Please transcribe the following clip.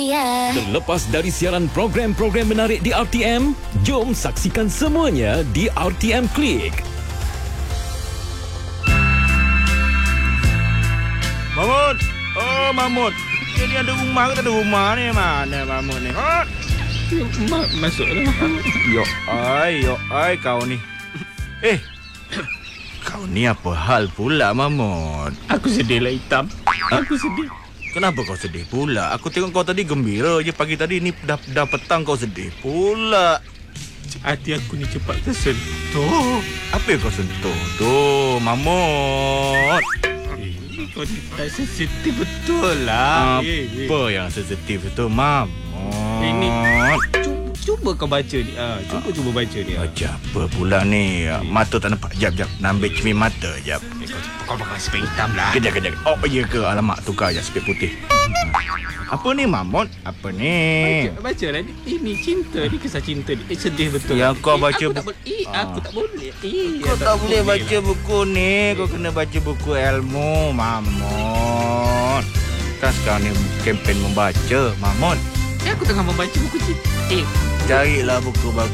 Terlepas dari siaran program-program menarik di RTM, jom saksikan semuanya di RTM Klik. Mahmud! Oh, Mahmud! Dia ada rumah ke tak ada rumah ni? Mana Mahmud ni? Masuklah. Yok ai kau ni. Kau ni apa hal pula, Mahmud? Aku sedih lah, Hitam. Aku sedih. Kenapa kau sedih pula? Aku tengok kau tadi gembira je pagi tadi. Ni dah petang kau sedih pula. Hati aku ni cepat tersentuh. Apa yang kau sentuh tu, Mahmud? Kau ni tak sensitif betul lah. Apa yang sensitif tu, Mahmud? Ini Cuba kau baca ni. Cuba baca ni. Baca apa pula ni? Mata tak nampak. Jap. Nak ambil cermin mata. Jap. Kau pakai spek hitam lah. Kejap. Oh, ya ke? Alamak, tukar je spek putih. Apa ni, Mahmud? Apa ni? Baca lah. Ini cinta. Ni kisah cinta ni. Sedih betul. Yang kau baca aku tak boleh. Kau tak boleh baca buku ni. Kau kena baca buku ilmu, Mahmud. Kan sekarang ni kempen membaca, Mahmud. Aku tengah membaca buku cinta. Carilah buku bagus.